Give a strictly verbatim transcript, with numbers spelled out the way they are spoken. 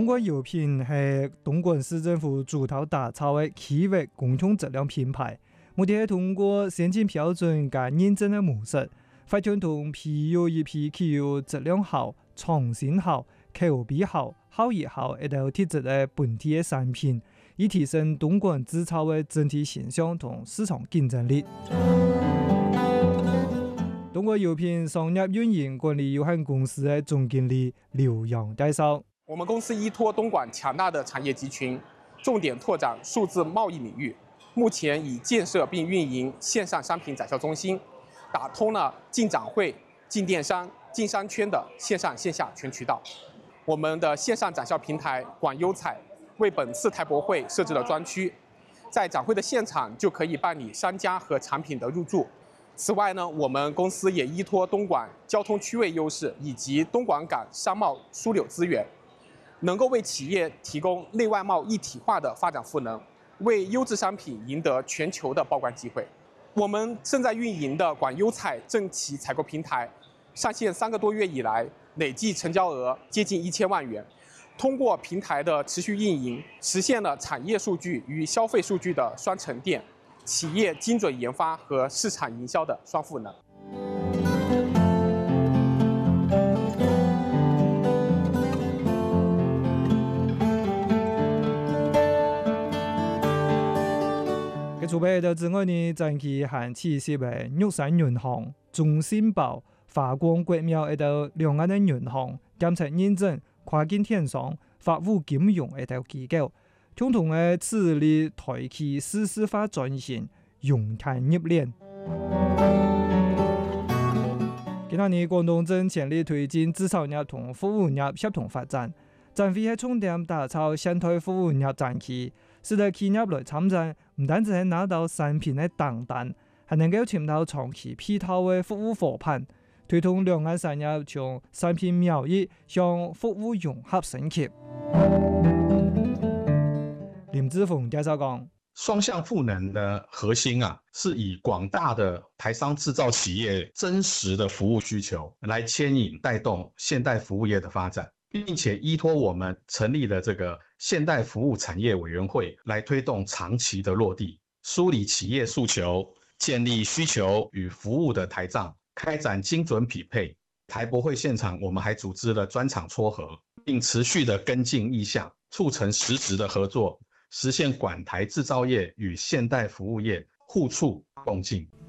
东莞药品係東莞市政府主導打造嘅區域共同質量品牌，目的係通過先進標準加認證嘅模式，發展同培育一批具有質量好、創新好、口碑好、效益好一道特質嘅本地嘅產品，以提升東莞製造嘅整體形象同市場競爭力。東莞藥品商業運營管理有限公司嘅總經理劉陽介紹。 我們公司依託東莞強大的產業集群，重點拓展數字貿易領域。目前已建設並運營線上商品展銷中心，打通了進展會、進電商、進商圈的線上線下全渠道。我們的線上展銷平台廣優彩為本次台博會設置了專區，在展會的現場就可以辦理商家和產品的入駐。此外呢，我們公司也依託東莞交通區位優勢以及東莞港商貿樞紐資源，能夠為企業提供內外貿一體化的發展賦能，為優質商品贏得全球的曝光機會。我們正在運營的廣優彩正企採購平台上線三個多月以來，累計成交額接近一千萬元。通過平台的持續運營，實現了產業數據與消費數據的雙沉澱，企業精準研發和市場營銷的雙賦能。 除備到之外呢，近期限期是為玉山銀行、中信保、華光國貿一道兩岸的銀行監察認證跨境電商、法務金融一道機構，共同嘅致力推起數字化轉型、融產業鏈。今年廣東正全力推進製造業同服務業協同發展，展會係重點打造現代服務業展期。使得企業來參展，唔單止係拿到產品嘅訂單，還能夠尋到長期配套嘅服務夥伴，推動兩岸產業從產品貿易向服務融合升級。林志峰介紹講， 雙向賦能的核心啊，是以廣大的台商製造企業真實的服務需求來牽引帶動現代服務業的發展，並且依託我們成立了這個現代服務產業委員會來推動長期的落地，梳理企業訴求，建立需求與服務的台賬，開展精準匹配。台博會現場，我們還組織了專場撮合，並持續的跟進意向，促成實質的合作，實現莞台製造業與現代服務業互促共進。